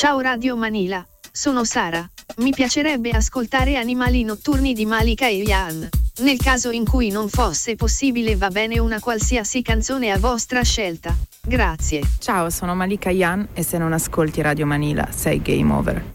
Ciao Radio Manila, sono Sara. Mi piacerebbe ascoltare Animali notturni di Malika e Ian. Nel caso in cui non fosse possibile va bene una qualsiasi canzone a vostra scelta. Grazie. Ciao, sono Malika Ian e se non ascolti Radio Manila sei game over.